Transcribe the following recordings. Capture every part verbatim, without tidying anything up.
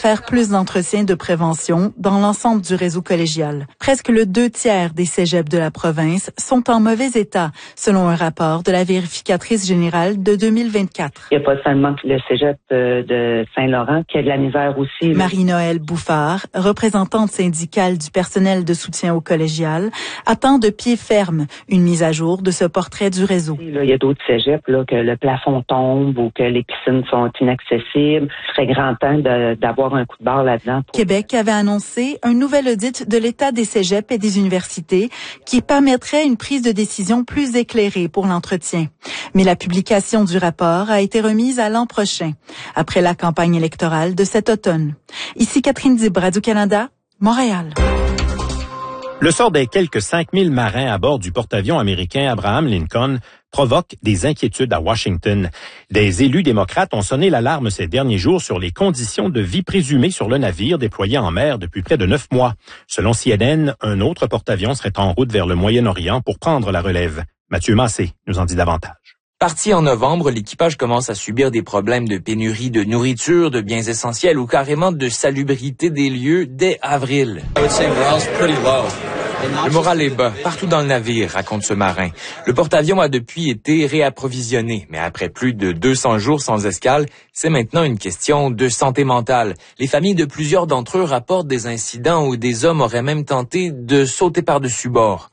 faire plus d'entretiens de prévention dans l'ensemble du réseau collégial. Presque le deux tiers des cégeps de la province sont en mauvais état, selon un rapport de la vérificatrice générale de deux mille vingt-quatre. Il n'y a pas seulement le cégep de Saint-Laurent qui a de la misère aussi. Marie-Noëlle Bouffard, représentante syndicale du personnel de soutien au collégial, attend de pied ferme une mise à jour de ce portrait du réseau. Il y a d'autres cégeps là, que le plafond tombe ou que les piscines sont inaccessibles. Ce serait grand temps de, d'avoir un coup de barre là-dedans. Pour... Québec avait annoncé un nouvel audit de l'état des cégeps et des universités qui permettrait une prise de décision plus éclairée pour l'entretien. Mais la publication du rapport a été remise à l'an prochain, après la campagne électorale de cet automne. Ici Catherine Dib, Radio-Canada, Montréal. Le sort des quelques cinq mille marins à bord du porte-avions américain Abraham Lincoln provoque des inquiétudes à Washington. Des élus démocrates ont sonné l'alarme ces derniers jours sur les conditions de vie présumées sur le navire déployé en mer depuis près de neuf mois. Selon C N N, un autre porte-avions serait en route vers le Moyen-Orient pour prendre la relève. Mathieu Massé nous en dit davantage. Parti en novembre, l'équipage commence à subir des problèmes de pénurie de nourriture, de biens essentiels ou carrément de salubrité des lieux dès avril. Le moral est bas, partout dans le navire, raconte ce marin. Le porte-avions a depuis été réapprovisionné, mais après plus de deux cents jours sans escale, c'est maintenant une question de santé mentale. Les familles de plusieurs d'entre eux rapportent des incidents où des hommes auraient même tenté de sauter par-dessus bord.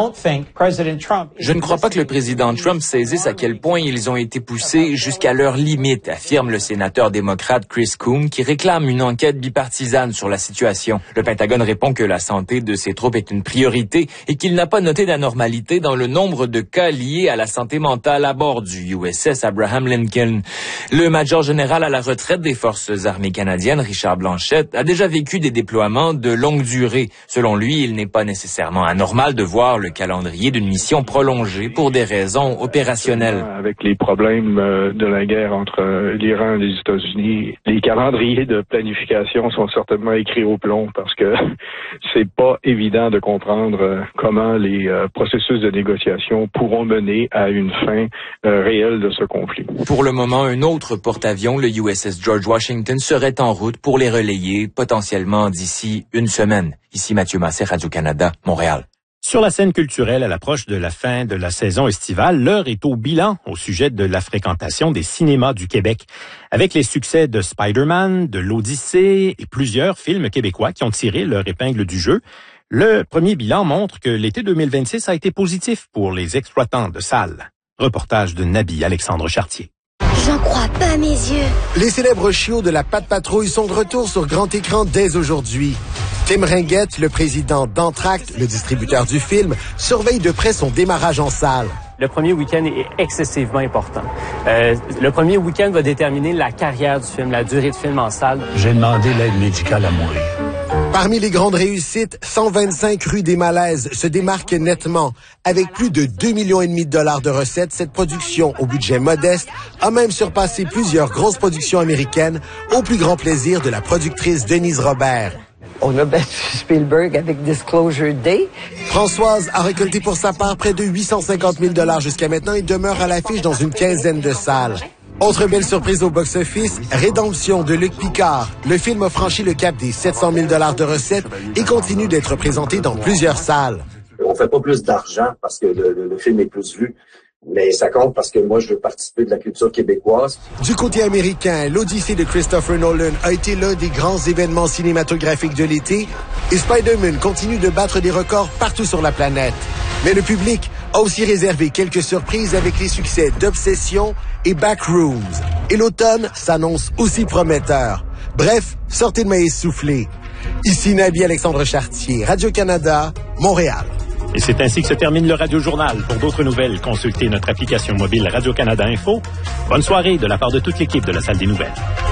Je ne crois pas que le président Trump saisisse à quel point ils ont été poussés jusqu'à leur limite, affirme le sénateur démocrate Chris Coons, qui réclame une enquête bipartisane sur la situation. Le Pentagone répond que la santé de ses troupes est une priorité et qu'il n'a pas noté d'anormalité dans le nombre de cas liés à la santé mentale à bord du U S S Abraham Lincoln. Le major général à la retraite des Forces armées canadiennes, Richard Blanchette, a déjà vécu des déploiements de longue durée. Selon lui, il n'est pas nécessairement anormal de voir le calendrier d'une mission prolongée pour des raisons opérationnelles. Avec les problèmes de la guerre entre l'Iran et les États-Unis, les calendriers de planification sont certainement écrits au plomb parce que c'est pas évident de comprendre comment les euh, processus de négociation pourront mener à une fin euh, réelle de ce conflit. Pour le moment, un autre porte-avions, le U S S George Washington, serait en route pour les relayer potentiellement d'ici une semaine. Ici Mathieu Massé, Radio-Canada, Montréal. Sur la scène culturelle, à l'approche de la fin de la saison estivale, l'heure est au bilan au sujet de la fréquentation des cinémas du Québec. Avec les succès de Spider-Man, de l'Odyssée et plusieurs films québécois qui ont tiré leur épingle du jeu, le premier bilan montre que l'été deux mille vingt-six a été positif pour les exploitants de salles. Reportage de Nabi Alexandre Chartier. J'en crois pas mes yeux. Les célèbres chiots de la Patte Patrouille sont de retour sur grand écran dès aujourd'hui. Tim Ringuette, le président d'Entracte, le distributeur du film, surveille de près son démarrage en salle. Le premier week-end est excessivement important. Euh, le premier week-end va déterminer la carrière du film, la durée de film en salle. J'ai demandé l'aide médicale à mourir. Parmi les grandes réussites, cent vingt-cinq rue des Malaises se démarque nettement. Avec plus de deux millions et demi de dollars de recettes, cette production, au budget modeste, a même surpassé plusieurs grosses productions américaines, au plus grand plaisir de la productrice Denise Robert. On a battu Spielberg avec Disclosure Day. Françoise a récolté pour sa part près de huit cent cinquante mille dollars jusqu'à maintenant et demeure à l'affiche dans une quinzaine de salles. Autre belle surprise au box-office, Rédemption de Luc Picard. Le film a franchi le cap des sept cent mille dollars de recettes et continue d'être présenté dans plusieurs salles. On fait pas plus d'argent parce que le, le, le film est plus vu, mais ça compte parce que moi, je veux participer de la culture québécoise. Du côté américain, l'Odyssée de Christopher Nolan a été l'un des grands événements cinématographiques de l'été et Spider-Man continue de battre des records partout sur la planète. Mais le public a aussi réservé quelques surprises avec les succès d'Obsession et Backrooms. Et l'automne s'annonce aussi prometteur. Bref, sortez de ma essoufflée. Ici Nabi Alexandre Chartier, Radio-Canada, Montréal. Et c'est ainsi que se termine le Radio Journal. Pour d'autres nouvelles, consultez notre application mobile Radio-Canada Info. Bonne soirée de la part de toute l'équipe de la Salle des Nouvelles.